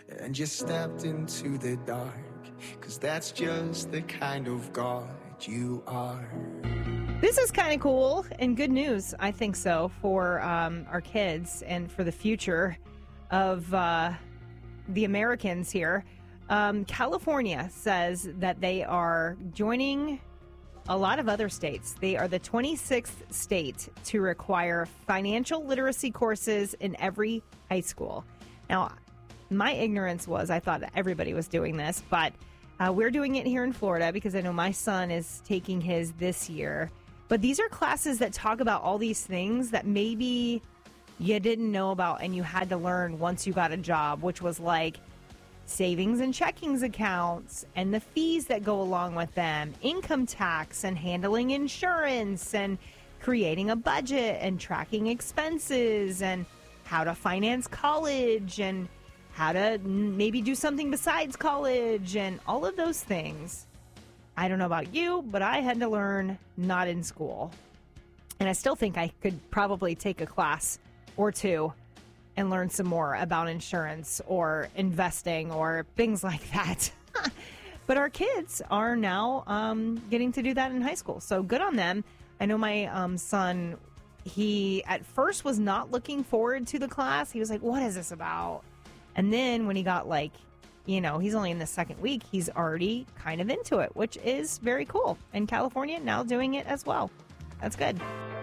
and you stepped into the dark, 'cause that's just the kind of God you are. This is kind of cool and good news, I think so, for our kids and for the future of the Americans here. California says that they are joining a lot of other states. They are the 26th state to require financial literacy courses in every high school. Now, my ignorance was I thought that everybody was doing this, but we're doing it here in Florida because I know my son is taking his this year. But these are classes that talk about all these things that maybe you didn't know about and you had to learn once you got a job, which was like savings and checkings accounts and the fees that go along with them, income tax and handling insurance and creating a budget and tracking expenses and how to finance college and how to maybe do something besides college and all of those things. I don't know about you, but I had to learn not in school. And I still think I could probably take a class or two and learn some more about insurance or investing or things like that. But our kids are now getting to do that in high school. So good on them. I know my son, he at first was not looking forward to the class. He was like, what is this about? And then when he got he's only in the second week, he's already kind of into it, which is very cool. And California now doing it as well. That's good.